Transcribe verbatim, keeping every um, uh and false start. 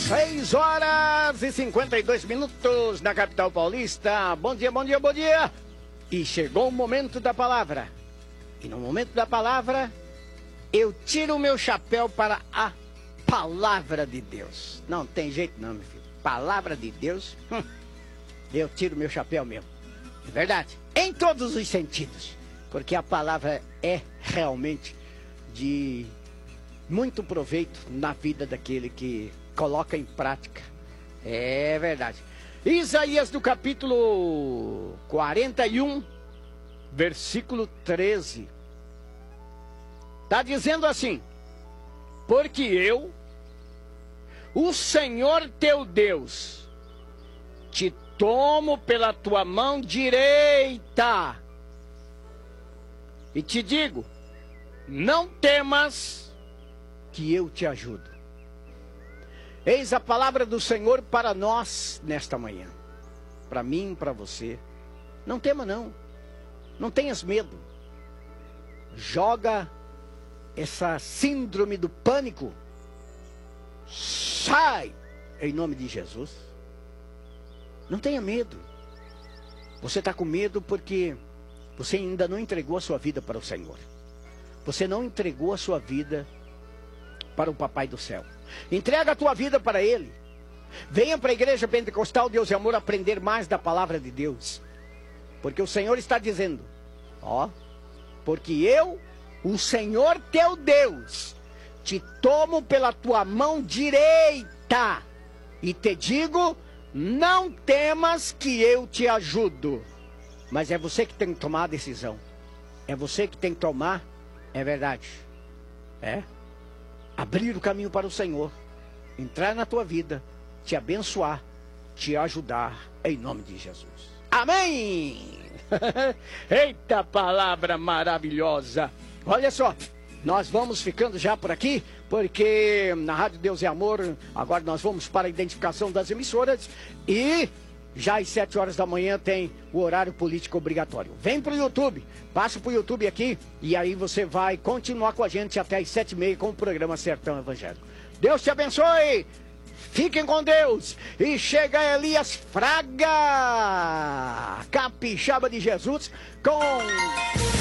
seis horas e cinquenta e dois minutos na capital paulista. Bom dia, bom dia, bom dia. E chegou o momento da palavra. E no momento da palavra, eu tiro o meu chapéu para a palavra de Deus. Não tem jeito não, meu filho. Palavra de Deus, hum, eu tiro o meu chapéu mesmo. É verdade. Em todos os sentidos. Porque a palavra é realmente de muito proveito na vida daquele que coloca em prática. É verdade. Isaías do capítulo quarenta e um, versículo treze. Está dizendo assim: porque eu, o Senhor teu Deus, te tomo pela tua mão direita e te digo, não temas, que eu te ajudo. Eis a palavra do Senhor para nós nesta manhã. Para mim, para você. Não tema não. Não tenhas medo. Joga essa síndrome do pânico. Sai! Em nome de Jesus. Não tenha medo. Você está com medo porque você ainda não entregou a sua vida para o Senhor. Você não entregou a sua vida para o Papai do Céu. Entrega a tua vida para Ele. Venha para a igreja pentecostal Deus e Amor aprender mais da palavra de Deus. Porque o Senhor está dizendo, ó, porque eu, o Senhor teu Deus, te tomo pela tua mão direita e te digo, não temas que eu te ajudo. Mas é você que tem que tomar a decisão. É você que tem que tomar, é verdade. É. Abrir o caminho para o Senhor. Entrar na tua vida. Te abençoar. Te ajudar. Em nome de Jesus. Amém! Eita palavra maravilhosa. Olha só. Nós vamos ficando já por aqui. Porque na Rádio Deus é Amor. Agora nós vamos para a identificação das emissoras. E já às sete horas da manhã tem o horário político obrigatório. Vem para o YouTube, passa para o YouTube aqui e aí você vai continuar com a gente até às sete e meia com o programa Sertão Evangélico. Deus te abençoe, fiquem com Deus e chega Elias Fraga, capixaba de Jesus, com...